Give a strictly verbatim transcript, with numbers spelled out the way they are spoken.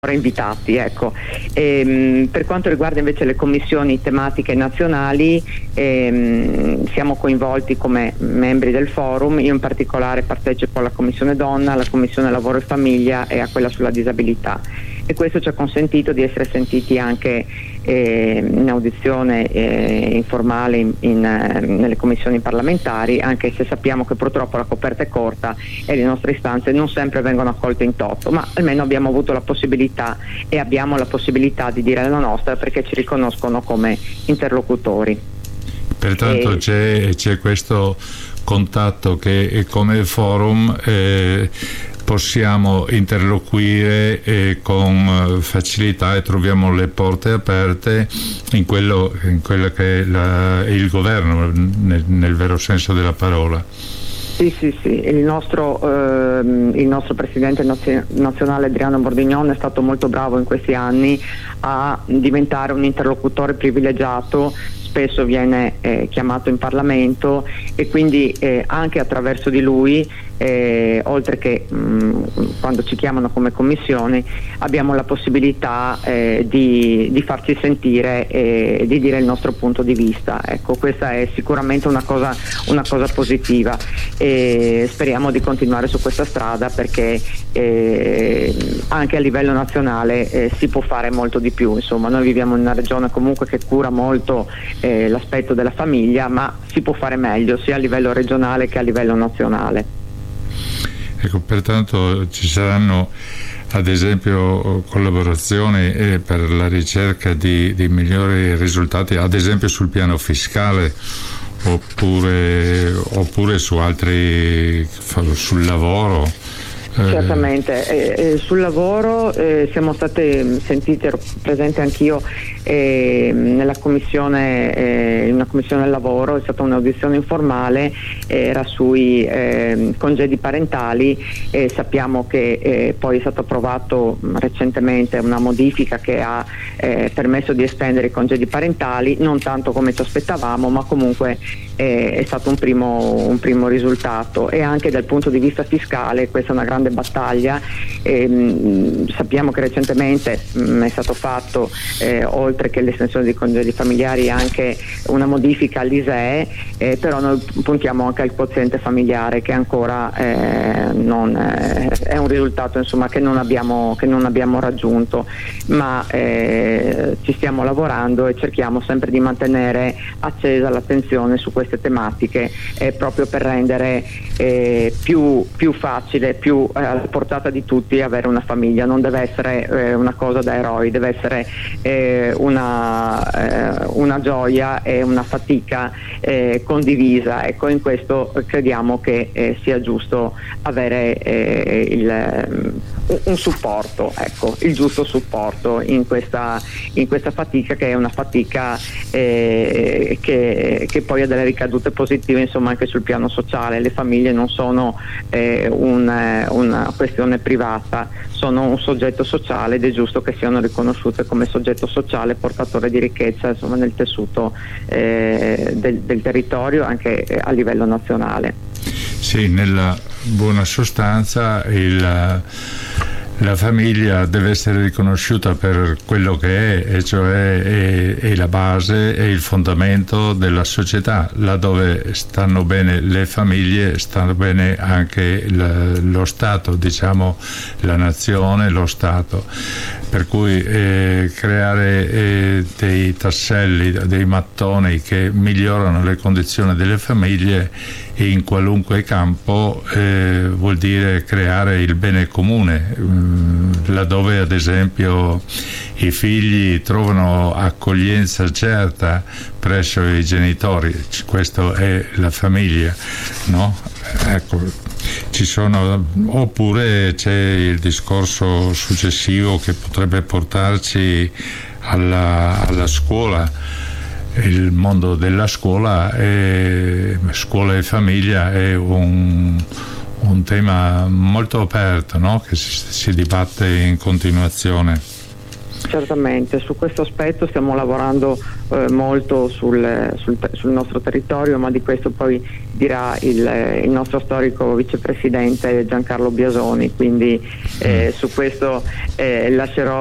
invitati, ecco. E, per quanto riguarda invece le commissioni tematiche nazionali, ehm, siamo coinvolti come membri del forum. Io in particolare partecipo alla commissione donna, alla commissione lavoro e famiglia e a quella sulla disabilità, e questo ci ha consentito di essere sentiti anche eh, in audizione eh, informale in, in, eh, nelle commissioni parlamentari, anche se sappiamo che purtroppo la coperta è corta e le nostre istanze non sempre vengono accolte in toto, ma almeno abbiamo avuto la possibilità e abbiamo la possibilità di dire la nostra, perché ci riconoscono come interlocutori. Pertanto e... c'è, c'è questo contatto che come forum eh, possiamo interloquire eh, con facilità e troviamo le porte aperte in quello, in quello che è la, il governo, nel, nel vero senso della parola. Sì, sì, sì, il nostro, ehm, il nostro presidente nazio- nazionale Adriano Bordignon è stato molto bravo in questi anni a diventare un interlocutore privilegiato. Spesso viene eh, chiamato in Parlamento e quindi eh, anche attraverso di lui, eh, oltre che mh, quando ci chiamano come commissioni, abbiamo la possibilità eh, di, di farci sentire e di dire il nostro punto di vista. Ecco, questa è sicuramente una cosa, una cosa positiva e speriamo di continuare su questa strada, perché eh, anche a livello nazionale eh, si può fare molto di più. Insomma, noi viviamo in una regione comunque che cura molto Eh, l'aspetto della famiglia, ma si può fare meglio sia a livello regionale che a livello nazionale. Ecco, pertanto ci saranno ad esempio collaborazioni eh, per la ricerca di, di migliori risultati, ad esempio sul piano fiscale, oppure, oppure su altri, sul lavoro. Certamente, eh, eh, sul lavoro eh, siamo state sentite, ero presente anch'io eh, nella commissione, eh, in una commissione del lavoro, è stata un'audizione informale, eh, era sui eh, congedi parentali, e sappiamo che eh, poi è stato approvato recentemente una modifica che ha eh, permesso di estendere i congedi parentali, non tanto come ci aspettavamo, ma comunque eh, è stato un primo, un primo risultato. E anche dal punto di vista fiscale questa è una grande battaglia. Eh, sappiamo che recentemente mh, è stato fatto eh, oltre che l'estensione dei congedi familiari anche una modifica all'I S E E, eh, però noi puntiamo anche al quoziente familiare, che ancora eh, non, eh, è un risultato insomma che non abbiamo, che non abbiamo raggiunto, ma eh, ci stiamo lavorando e cerchiamo sempre di mantenere accesa l'attenzione su queste tematiche, eh, proprio per rendere eh, più, più facile, più eh, alla portata di tutti avere una famiglia. Non deve essere eh, una cosa da eroi, deve essere eh, una, eh, una gioia e una fatica eh, condivisa. Ecco, in questo crediamo che eh, sia giusto avere eh, il, un supporto, ecco, il giusto supporto in questa, in questa fatica, che è una fatica eh, che, che poi ha delle ricadute positive insomma anche sul piano sociale. Le famiglie non sono eh, un, una questione privata, sono un soggetto sociale ed è giusto che siano riconosciute come soggetto sociale portatore di ricchezza insomma nel tessuto eh, del, del territorio anche a livello nazionale. Sì, nella buona sostanza il la famiglia deve essere riconosciuta per quello che è, e cioè è, è la base, è il fondamento della società. Laddove stanno bene le famiglie, stanno bene anche la, lo Stato, diciamo la nazione, lo Stato. Per cui eh, creare eh, dei tasselli, dei mattoni che migliorano le condizioni delle famiglie in qualunque campo eh, vuol dire creare il bene comune, mh, laddove ad esempio i figli trovano accoglienza certa presso i genitori. Questo è la famiglia, no? Ecco, ci sono, oppure c'è il discorso successivo che potrebbe portarci alla, alla scuola. Il mondo della scuola, è, scuola e famiglia è un, un tema molto aperto, no? Che si, si dibatte in continuazione. Certamente, su questo aspetto stiamo lavorando eh, molto sul, sul, sul nostro territorio, ma di questo poi dirà il, il nostro storico vicepresidente Giancarlo Biasoni, quindi eh, su questo eh, lascerò